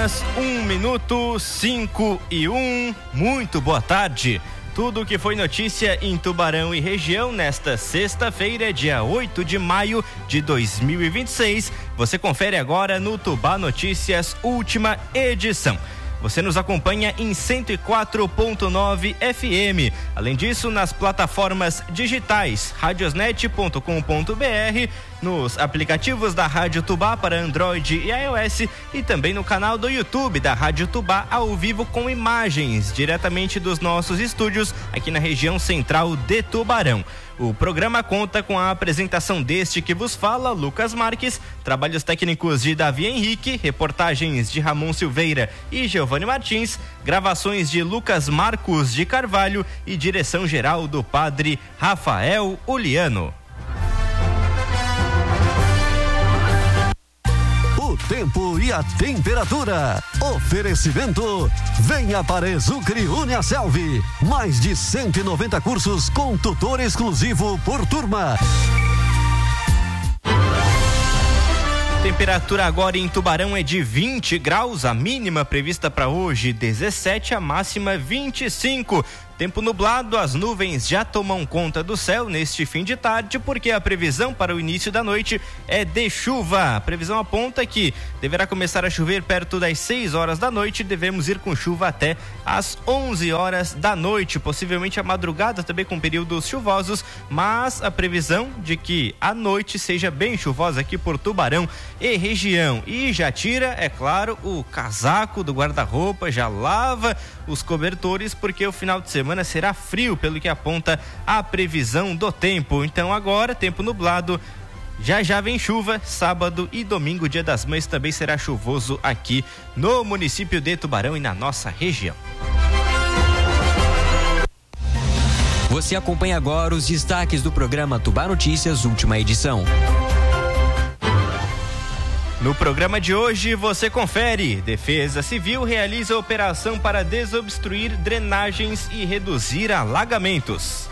horas, 1 minuto, 5:01. Muito boa tarde. Tudo o que foi notícia em Tubarão e região nesta sexta-feira, dia 8 de maio de 2026. Você confere agora no Tubá Notícias, última edição. Você nos acompanha em 104.9 FM. Além disso, nas plataformas digitais, radiosnet.com.br, nos aplicativos da Rádio Tubá para Android e iOS e também no canal do YouTube da Rádio Tubá ao vivo com imagens diretamente dos nossos estúdios aqui na região central de Tubarão. O programa conta com a apresentação deste que vos fala, Lucas Marques, trabalhos técnicos de Davi Henrique, reportagens de Ramon Silveira e Giovanni Martins, gravações de Lucas Marcos de Carvalho e direção geral do padre Rafael Uliano. O tempo e a temperatura. Oferecimento. Venha para Exucre Uniaselv. Mais de 190 cursos com tutor exclusivo por turma. Temperatura agora em Tubarão é de 20 graus, a mínima prevista para hoje 17, a máxima 25. Tempo nublado, as nuvens já tomam conta do céu neste fim de tarde, porque a previsão para o início da noite é de chuva. A previsão aponta que deverá começar a chover perto das 6 horas da noite, devemos ir com chuva até às 11 horas da noite, possivelmente a madrugada também com períodos chuvosos, mas a previsão de que a noite seja bem chuvosa aqui por Tubarão e região. E já tira, é claro, o casaco do guarda-roupa, já lava os cobertores, porque o final de semana será frio, pelo que aponta a previsão do tempo. Então agora, tempo nublado, já vem chuva, sábado e domingo, Dia das Mães, também será chuvoso aqui no município de Tubarão e na nossa região. Você acompanha agora os destaques do programa Tubá Notícias, última edição. No programa de hoje você confere: Defesa Civil realiza operação para desobstruir drenagens e reduzir alagamentos.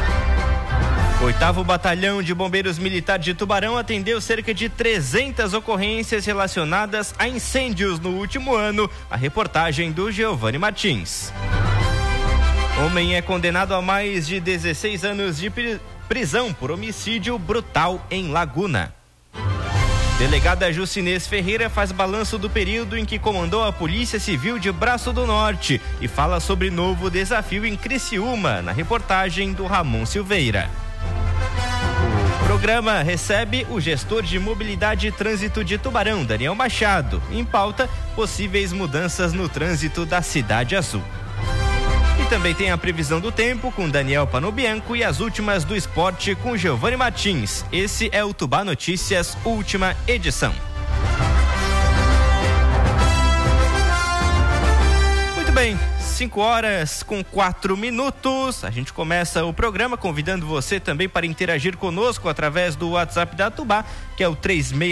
8º Batalhão de Bombeiros Militar de Tubarão atendeu cerca de 300 ocorrências relacionadas a incêndios no último ano. A reportagem do Giovanni Martins. Homem é condenado a mais de 16 anos de prisão por homicídio brutal em Laguna. Delegada Jucinês Ferreira faz balanço do período em que comandou a Polícia Civil de Braço do Norte e fala sobre novo desafio em Criciúma, na reportagem do Ramon Silveira. O programa recebe o gestor de Mobilidade e Trânsito de Tubarão, Daniel Machado. Em pauta, possíveis mudanças no trânsito da Cidade Azul. E também tem a previsão do tempo com Daniel Panobianco e as últimas do esporte com Giovanni Martins. Esse é o Tubá Notícias, última edição. Muito bem, 5:04. A gente começa o programa convidando você também para interagir conosco através do WhatsApp da Tubá, que é o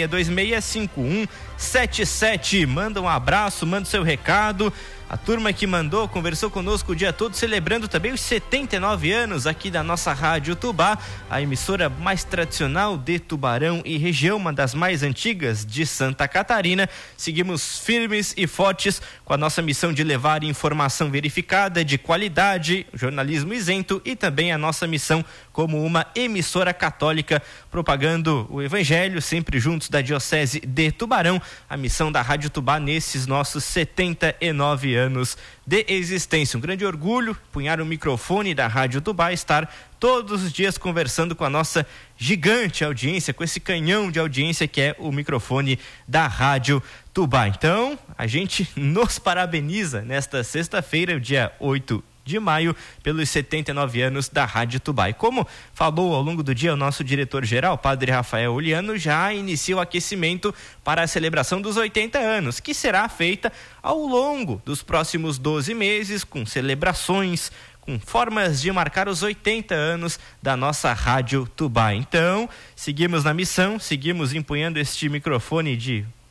36265177. Manda um abraço, manda o seu recado. A turma que mandou, conversou conosco o dia todo, celebrando também os 79 anos aqui da nossa Rádio Tubá, a emissora mais tradicional de Tubarão e região, uma das mais antigas de Santa Catarina. Seguimos firmes e fortes com a nossa missão de levar informação verificada, de qualidade, jornalismo isento e também a nossa missão como uma emissora católica, propagando o Evangelho, sempre juntos da Diocese de Tubarão, a missão da Rádio Tubá nesses nossos 79 anos de existência. Um grande orgulho punhar o microfone da Rádio Tubá, estar todos os dias conversando com a nossa gigante audiência, com esse canhão de audiência que é o microfone da Rádio Tubá. Então, a gente nos parabeniza nesta sexta-feira, dia 8 de maio, pelos 79 anos da Rádio Tubá. E como falou ao longo do dia o nosso diretor-geral, padre Rafael Uliano, já inicia o aquecimento para a celebração dos 80 anos, que será feita ao longo dos próximos 12 meses, com celebrações, com formas de marcar os 80 anos da nossa Rádio Tubá. Então, seguimos na missão, seguimos empunhando este microfone de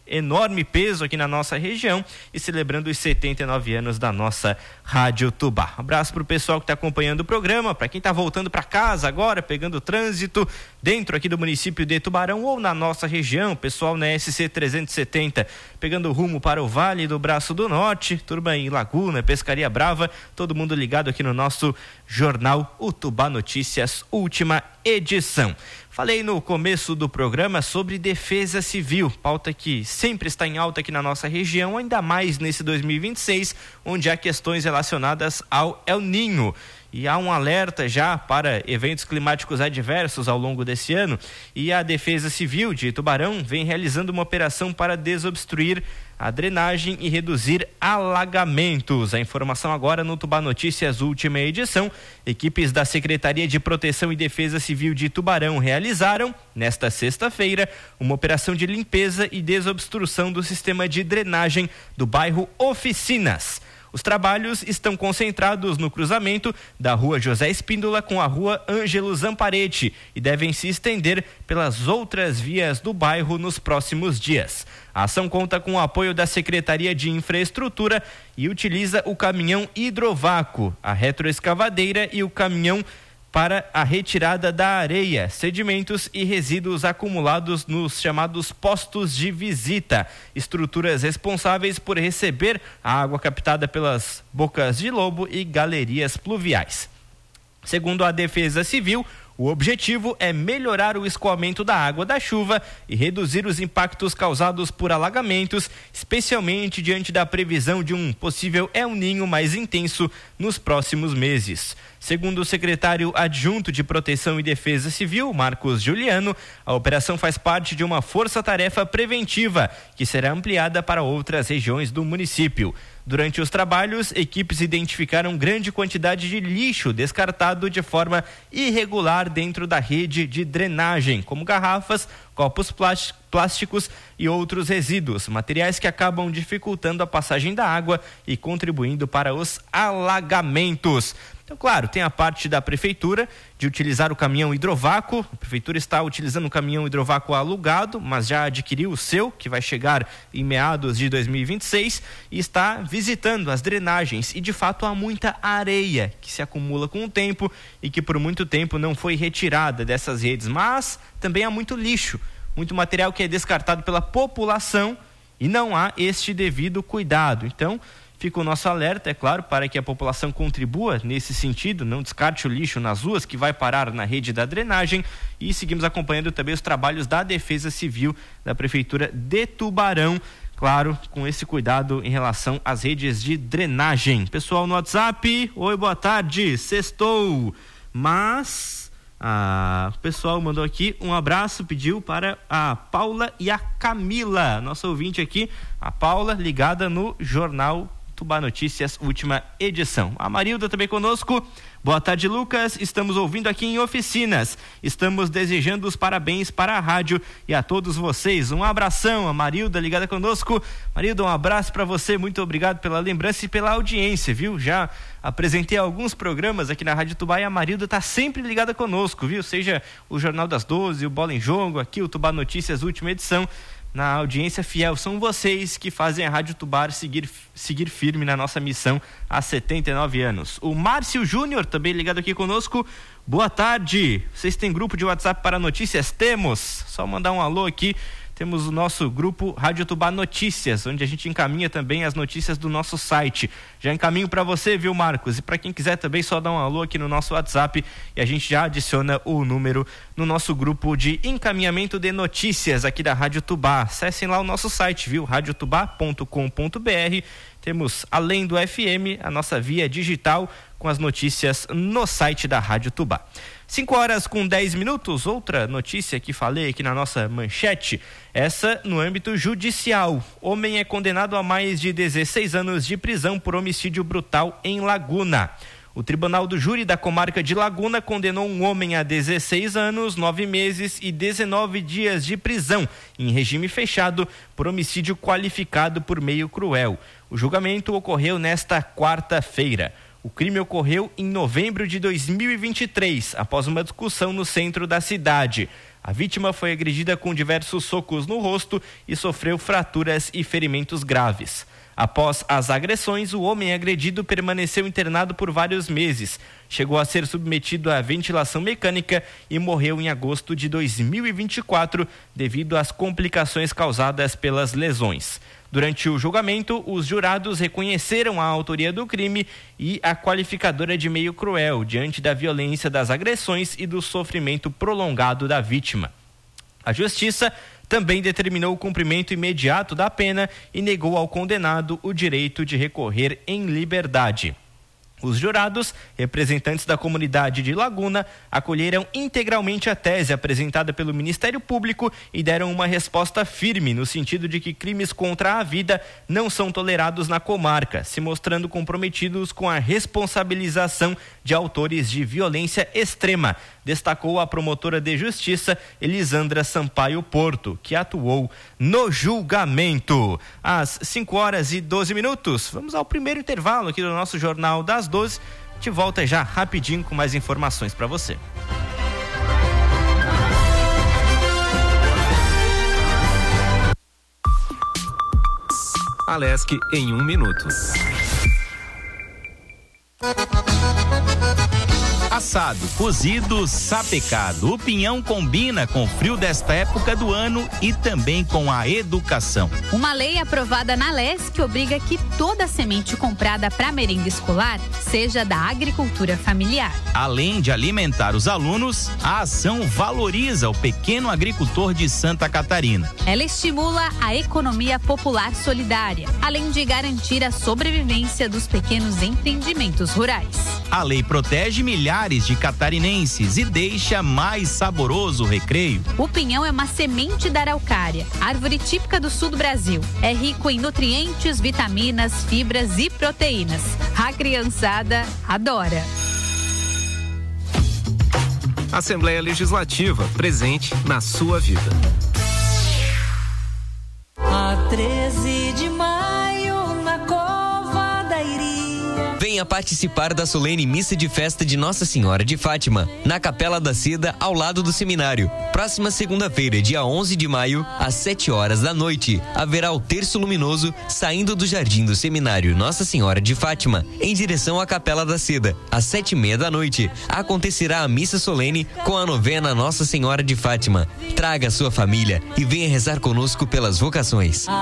enorme peso aqui na nossa região e celebrando os 79 anos da nossa Rádio Tubá. Abraço pro pessoal que está acompanhando o programa, para quem está voltando para casa agora, pegando o trânsito dentro aqui do município de Tubarão ou na nossa região, pessoal na SC 370, pegando rumo para o Vale do Braço do Norte, turma em Laguna, Pescaria Brava, todo mundo ligado aqui no nosso jornal O Tubá Notícias, última edição. Falei no começo do programa sobre defesa civil, pauta que sempre está em alta aqui na nossa região, ainda mais nesse 2026, onde há questões relacionadas ao El Niño. E há um alerta já para eventos climáticos adversos ao longo desse ano, e a Defesa Civil de Tubarão vem realizando uma operação para desobstruir a drenagem e reduzir alagamentos. A informação agora no Tubá Notícias, última edição. Equipes da Secretaria de Proteção e Defesa Civil de Tubarão realizaram, nesta sexta-feira, uma operação de limpeza e desobstrução do sistema de drenagem do bairro Oficinas. Os trabalhos estão concentrados no cruzamento da Rua José Espíndola com a Rua Ângelo Zamparete e devem se estender pelas outras vias do bairro nos próximos dias. A ação conta com o apoio da Secretaria de Infraestrutura e utiliza o caminhão hidrovácuo, a retroescavadeira e o caminhão para a retirada da areia, sedimentos e resíduos acumulados nos chamados postos de visita, estruturas responsáveis por receber a água captada pelas bocas de lobo e galerias pluviais. Segundo a Defesa Civil, o objetivo é melhorar o escoamento da água da chuva e reduzir os impactos causados por alagamentos, especialmente diante da previsão de um possível El Niño mais intenso nos próximos meses. Segundo o secretário adjunto de Proteção e Defesa Civil, Marcos Juliano, a operação faz parte de uma força-tarefa preventiva que será ampliada para outras regiões do município. Durante os trabalhos, equipes identificaram grande quantidade de lixo descartado de forma irregular dentro da rede de drenagem, como garrafas, copos plásticos e outros resíduos, materiais que acabam dificultando a passagem da água e contribuindo para os alagamentos. Então, claro, tem a parte da prefeitura de utilizar o caminhão hidrovácuo. A prefeitura está utilizando o caminhão hidrovácuo alugado, mas já adquiriu o seu, que vai chegar em meados de 2026, e está visitando as drenagens. E, de fato, há muita areia que se acumula com o tempo e que por muito tempo não foi retirada dessas redes. Mas também há muito lixo, muito material que é descartado pela população e não há este devido cuidado. Então, fica o nosso alerta, é claro, para que a população contribua nesse sentido, não descarte o lixo nas ruas que vai parar na rede da drenagem, e seguimos acompanhando também os trabalhos da Defesa Civil da Prefeitura de Tubarão, claro, com esse cuidado em relação às redes de drenagem. Pessoal no WhatsApp, oi, boa tarde, sextou, mas o pessoal mandou aqui um abraço, pediu para a Paula e a Camila, nossa ouvinte aqui, a Paula ligada no Jornal Tubá Notícias, última edição. A Marilda também conosco. Boa tarde, Lucas. Estamos ouvindo aqui em Oficinas. Estamos desejando os parabéns para a rádio e a todos vocês. Um abração. A Marilda ligada conosco. Marilda, um abraço para você. Muito obrigado pela lembrança e pela audiência, viu? Já apresentei alguns programas aqui na Rádio Tubá e a Marilda está sempre ligada conosco, viu? Seja o Jornal das 12, o Bola em Jogo, aqui o Tubá Notícias, última edição. Na audiência fiel, são vocês que fazem a Rádio Tubá seguir firme na nossa missão há 79 anos. O Márcio Júnior também ligado aqui conosco. Boa tarde, vocês têm grupo de WhatsApp para notícias? Temos, só mandar um alô aqui. Temos o nosso grupo Rádio Tubá Notícias, onde a gente encaminha também as notícias do nosso site. Já encaminho para você, viu, Marcos? E para quem quiser também, só dá um alô aqui no nosso WhatsApp e a gente já adiciona o número no nosso grupo de encaminhamento de notícias aqui da Rádio Tubá. Acessem lá o nosso site, viu? radiotubá.com.br. Temos, além do FM, a nossa via digital com as notícias no site da Rádio Tubá. 5h10, outra notícia que falei aqui na nossa manchete, essa no âmbito judicial. Homem é condenado a mais de 16 anos de prisão por homicídio brutal em Laguna. O Tribunal do Júri da Comarca de Laguna condenou um homem a 16 anos, 9 meses e 19 dias de prisão em regime fechado por homicídio qualificado por meio cruel. O julgamento ocorreu nesta quarta-feira. O crime ocorreu em novembro de 2023, após uma discussão no centro da cidade. A vítima foi agredida com diversos socos no rosto e sofreu fraturas e ferimentos graves. Após as agressões, o homem agredido permaneceu internado por vários meses. Chegou a ser submetido à ventilação mecânica e morreu em agosto de 2024 devido às complicações causadas pelas lesões. Durante o julgamento, os jurados reconheceram a autoria do crime e a qualificadora de meio cruel diante da violência das agressões e do sofrimento prolongado da vítima. A Justiça também determinou o cumprimento imediato da pena e negou ao condenado o direito de recorrer em liberdade. Os jurados, representantes da comunidade de Laguna, acolheram integralmente a tese apresentada pelo Ministério Público e deram uma resposta firme no sentido de que crimes contra a vida não são tolerados na comarca, se mostrando comprometidos com a responsabilização de autores de violência extrema, destacou a promotora de justiça Elisandra Sampaio Porto, que atuou no julgamento. Às 5h12, vamos ao primeiro intervalo aqui do nosso Jornal das 12. A gente volta já rapidinho com mais informações para você. Alesc em 1 minuto. Assado, cozido, sapecado. O pinhão combina com o frio desta época do ano e também com a educação. Uma lei aprovada na Alesc obriga que toda semente comprada para merenda escolar seja da agricultura familiar. Além de alimentar os alunos, a ação valoriza o pequeno agricultor de Santa Catarina. Ela estimula a economia popular solidária, além de garantir a sobrevivência dos pequenos empreendimentos rurais. A lei protege milhares de catarinenses e deixa mais saboroso o recreio. O pinhão é uma semente da araucária, árvore típica do sul do Brasil. É rico em nutrientes, vitaminas, fibras e proteínas. A criançada adora. Assembleia Legislativa, presente na sua vida. A 13 de maio, na Cova da Iria. Venha participar da solene missa de festa de Nossa Senhora de Fátima, na Capela da Seda, ao lado do seminário. Próxima segunda-feira, dia 11 de maio, às 7h, haverá o terço luminoso saindo do jardim do seminário Nossa Senhora de Fátima, em direção à Capela da Seda. Às 7h30, acontecerá a missa solene com a novena Nossa Senhora de Fátima. Traga sua família e venha rezar conosco pelas vocações.